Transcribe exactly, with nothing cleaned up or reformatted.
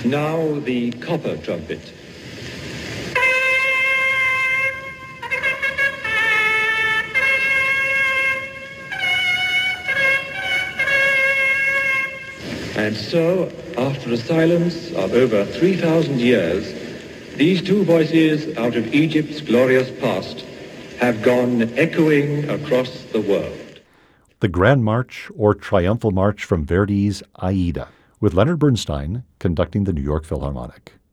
Now the copper trumpet. And so, after a silence of over three thousand years, these two voices out of Egypt's glorious past have gone echoing across the world. The Grand March or Triumphal March from Verdi's Aida, with Leonard Bernstein conducting the New York Philharmonic.